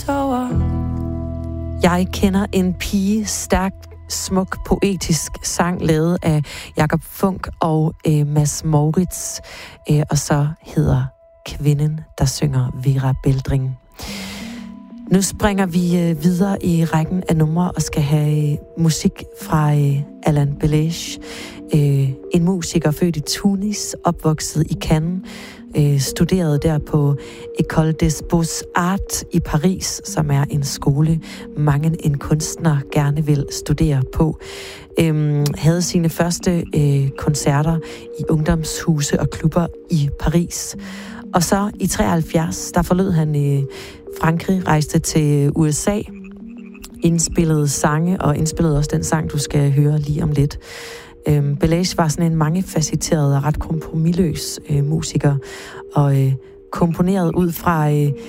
sover. Jeg kender en pige, stærkt smuk, poetisk sang lavet af Jakob Funk og Mads Moritz. Og så hedder Kvinden, der synger Vera Beldring. Nu springer vi videre i rækken af numre og skal have musik fra Alain Bellèche. En musiker født i Tunis, opvokset i Cannes, studerede der på École des Beaux-Arts i Paris, som er en skole, mange en kunstner gerne vil studere på. Havde sine første koncerter i ungdomshuse og klubber i Paris. Og så i 73, der forlod han Frankrig, rejste til USA, indspillede sange og indspillede også den sang, du skal høre lige om lidt. Bellèche var sådan en mangefacetteret og ret kompromisløs musiker, og komponerede ud fra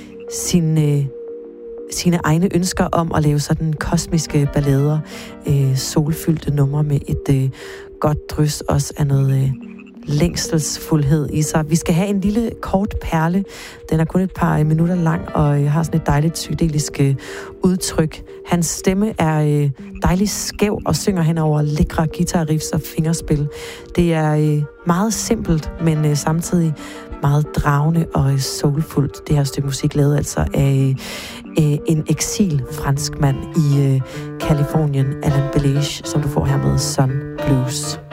sine egne ønsker om at lave sådan kosmiske ballader, solfyldte numre med et godt drys også af noget længselsfuldhed i sig. Vi skal have en lille kort perle. Den er kun et par minutter lang og har sådan et dejligt psykedelisk udtryk. Hans stemme er dejligt skæv og synger hen over lækre guitarriffs og fingerspil. Det er meget simpelt, men samtidig meget dragende og soulfuldt. Det her stykke musik lavet altså af en eksil franskmand i Californien, Alain Bellèche, som du får her med Sun Blues.